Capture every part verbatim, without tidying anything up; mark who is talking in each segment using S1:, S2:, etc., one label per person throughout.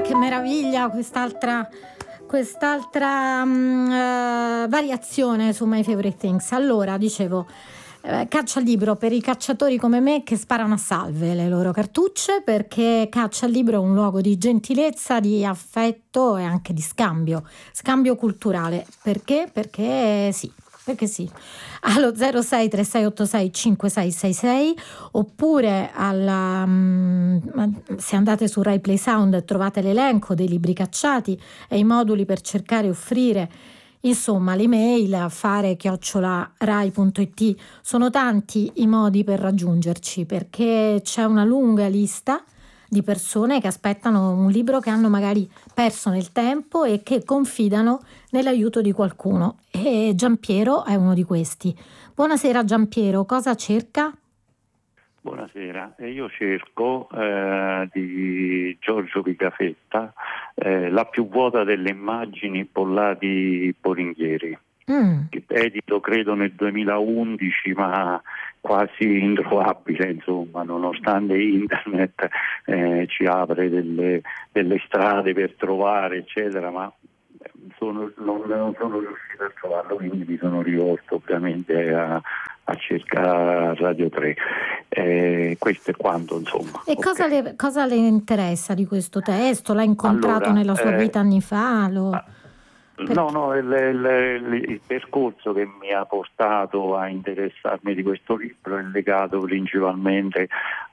S1: che meraviglia quest'altra quest'altra um, uh, variazione su My Favorite Things. Allora, dicevo, eh, caccia al libro per i cacciatori come me che sparano a salve le loro cartucce, perché caccia al libro è un luogo di gentilezza, di affetto e anche di scambio, scambio culturale. Perché? Perché sì. Perché sì, allo zero sei tre sei otto sei cinque sei sei sei oppure alla, um, se andate su Rai Play Sound trovate l'elenco dei libri cacciati e i moduli per cercare e offrire, insomma l'email fare chiocciola rai punto it. Sono tanti i modi per raggiungerci, perché c'è una lunga lista di persone che aspettano un libro che hanno magari perso nel tempo e che confidano nell'aiuto di qualcuno, e Giampiero è uno di questi. Buonasera Giampiero, cosa cerca?
S2: Buonasera, io cerco eh, di Giorgio Pigafetta eh, La più vuota delle immagini, Pollati Boringhieri, mm. edito credo nel duemilaundici, ma quasi introvabile, insomma, nonostante internet eh, ci apre delle, delle strade per trovare eccetera, ma sono, non, non sono riuscito a trovarlo, quindi mi sono rivolto ovviamente a, a cercare Radio tre. Eh, questo è quanto, insomma.
S1: E okay. cosa, le, cosa le interessa di questo testo? L'ha incontrato allora, nella sua eh, vita anni fa? Lo...
S2: Ah, No, no, il, il, il percorso che mi ha portato a interessarmi di questo libro è legato principalmente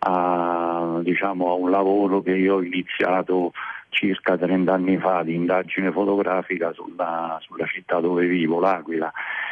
S2: a, diciamo, a un lavoro che io ho iniziato circa trenta anni fa di indagine fotografica sulla, sulla città dove vivo, l'Aquila.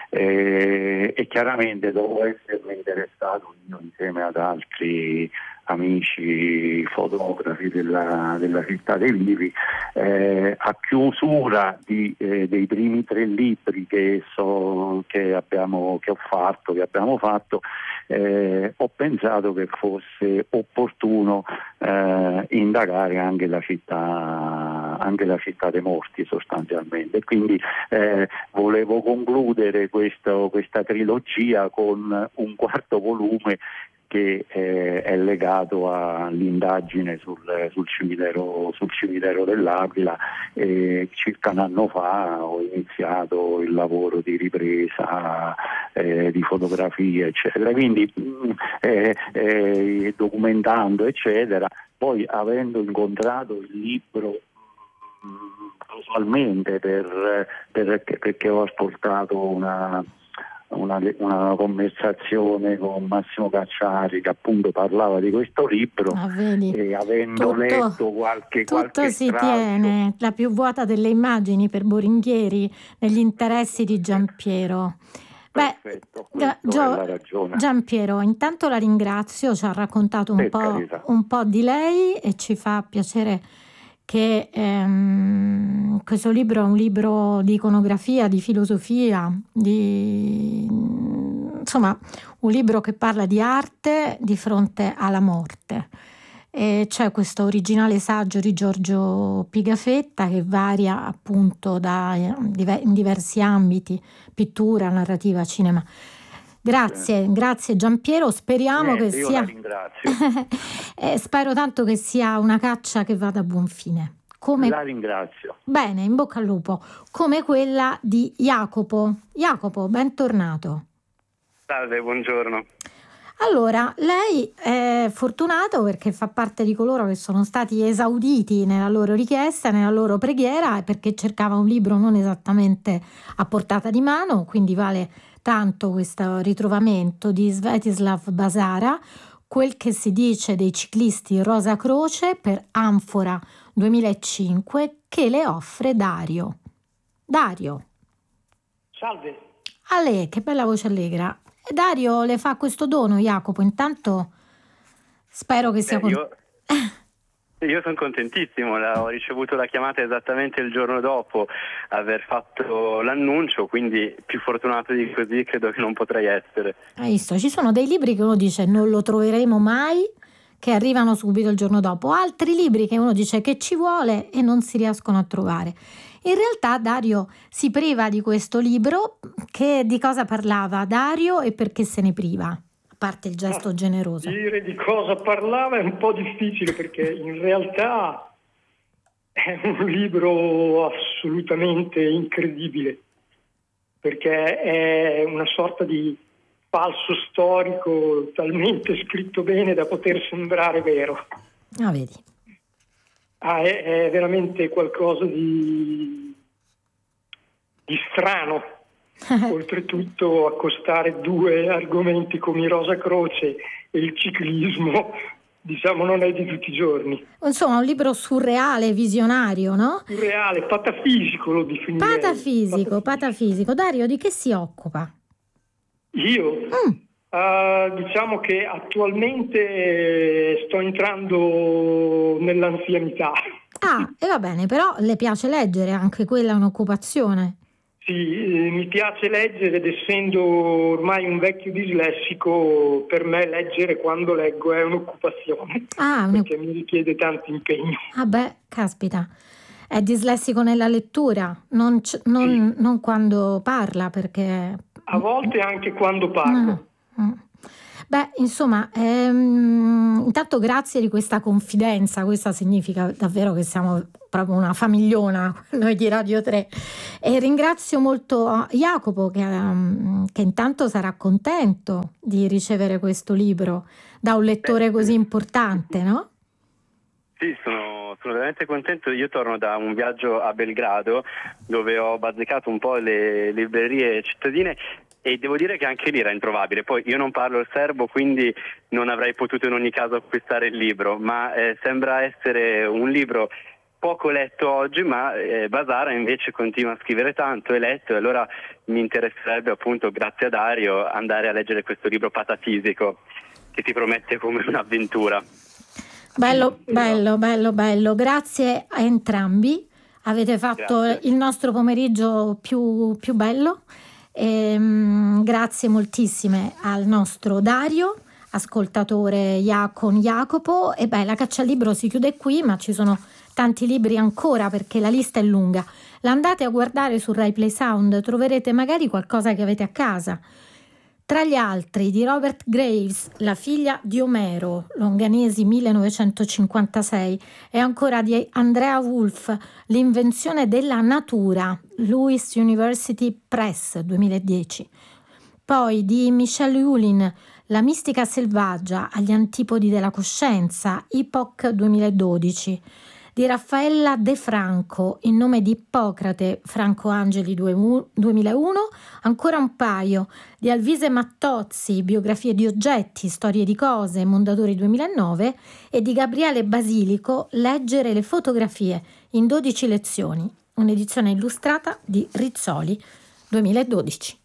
S2: E, e chiaramente dopo essermi interessato io insieme ad altri amici fotografi della, della città dei Livi, eh, a chiusura di, eh, dei primi tre libri che, so, che, abbiamo, che ho fatto, che abbiamo fatto, eh, ho pensato che fosse opportuno eh, indagare anche la città, anche la città dei morti sostanzialmente. Quindi eh, volevo concludere questo, questa trilogia con un quarto volume che eh, è legato all'indagine sul, sul, cimitero, sul cimitero dell'Aquila. Eh, circa un anno fa ho iniziato il lavoro di ripresa eh, di fotografie eccetera, quindi eh, eh, documentando eccetera, poi avendo incontrato il libro casualmente per, per, perché ho ascoltato una Una, una conversazione con Massimo Cacciari che appunto parlava di questo libro,
S1: ah, vedi,
S2: e avendo
S1: tutto,
S2: letto qualche
S1: tutto
S2: qualche
S1: si
S2: stralcio,
S1: tiene, la più vuota delle immagini per Boringhieri negli interessi di Giampiero.
S2: Perfetto,
S1: Beh,
S2: Gio- è la ragione.
S1: Giampiero, intanto la ringrazio, ci ha raccontato un po', un po' di lei e ci fa piacere che ehm, questo libro è un libro di iconografia, di filosofia, di, insomma un libro che parla di arte di fronte alla morte. E c'è questo originale saggio di Giorgio Pigafetta che varia appunto da, in diversi ambiti, pittura, narrativa, cinema. Grazie, eh. grazie Giampiero, speriamo
S2: Niente,
S1: che
S2: io
S1: sia...
S2: la ringrazio.
S1: eh, spero tanto che sia una caccia che vada a buon fine. Come...
S2: La ringrazio.
S1: Bene, in bocca al lupo. Come quella di Jacopo. Jacopo, bentornato.
S3: Salve, buongiorno.
S1: Allora, lei è fortunato perché fa parte di coloro che sono stati esauditi nella loro richiesta, nella loro preghiera, perché cercava un libro non esattamente a portata di mano, quindi vale tanto questo ritrovamento di Svetislav Basara, Quel che si dice dei ciclisti Rosa Croce per Anfora duemilacinque, che le offre Dario. Dario.
S4: Salve.
S1: A lei, che bella voce allegra. E Dario le fa questo dono, Jacopo. Intanto spero che sia...
S3: Beh, io, io sono contentissimo, la, ho ricevuto la chiamata esattamente il giorno dopo aver fatto l'annuncio, quindi più fortunato di così credo che non potrei essere.
S1: Hai visto? Ci sono dei libri che uno dice non lo troveremo mai, che arrivano subito il giorno dopo, altri libri che uno dice che ci vuole e non si riescono a trovare. In realtà Dario si priva di questo libro. Che di cosa parlava Dario e perché se ne priva? A parte il gesto
S4: ah,
S1: generoso.
S4: Dire di cosa parlava è un po' difficile, perché in realtà È un libro assolutamente incredibile, perché è una sorta di falso storico talmente scritto bene da poter sembrare vero.
S1: Ah, vedi.
S4: Ah, è, è veramente qualcosa di, di strano. Oltretutto accostare due argomenti come Rosa Croce e il ciclismo, diciamo, non è di tutti i giorni.
S1: Insomma, un libro surreale, visionario, no?
S4: Surreale, patafisico lo definirei.
S1: Patafisico, patafisico. Dario, di che si occupa?
S4: Io?
S1: Mm.
S4: Uh, diciamo che attualmente sto entrando nell'anzianità.
S1: Ah, e va bene, però le piace leggere, anche quella è un'occupazione.
S4: Sì, eh, mi piace leggere ed essendo ormai un vecchio dislessico, per me leggere quando leggo è un'occupazione,
S1: Ah, un...
S4: perché mi richiede tanto impegno.
S1: Ah beh, caspita, è dislessico nella lettura, non, c- non,
S4: Sì.
S1: non quando parla, perché...
S4: A volte anche quando parlo.
S1: Ah, ah. Beh, insomma, ehm, intanto grazie di questa confidenza, questa significa davvero che siamo proprio una famigliona, noi di Radio tre, e ringrazio molto Jacopo che, um, che intanto sarà contento di ricevere questo libro da un lettore così importante, no?
S3: Sì, sono, sono veramente contento. Io torno da un viaggio a Belgrado dove ho bazzicato un po' le librerie cittadine e devo dire che anche lì era introvabile. Poi io non parlo il serbo, quindi non avrei potuto in ogni caso acquistare il libro, ma eh, sembra essere un libro poco letto oggi, ma eh, Basara invece continua a scrivere tanto, è letto, e allora mi interesserebbe appunto, grazie a Dario, andare a leggere questo libro patafisico che ti promette come un'avventura.
S1: Bello, bello, bello, bello. Grazie a entrambi. Avete fatto
S3: Grazie.
S1: il nostro pomeriggio più, più bello. E, um, grazie moltissime al nostro Dario, ascoltatore Ia- con Jacopo. E beh, la caccia al libro si chiude qui, ma ci sono tanti libri ancora perché la lista è lunga. L'andate a guardare su Rai Play Sound, troverete magari qualcosa che avete a casa. Tra gli altri di Robert Graves, La figlia di Omero, Longanesi millenovecentocinquantasei, e ancora di Andrea Wolf, L'invenzione della natura, Lewis University Press duemiladieci. Poi di Michel Hulin, La mistica selvaggia, agli antipodi della coscienza, Epoch duemiladodici. Di Raffaella De Franco, In nome di Ippocrate, Franco Angeli duemilauno, ancora un paio, di Alvise Mattozzi, Biografie di oggetti, Storie di cose, Mondadori duemilanove, e di Gabriele Basilico, Leggere le fotografie in dodici lezioni, un'edizione illustrata di Rizzoli duemiladodici.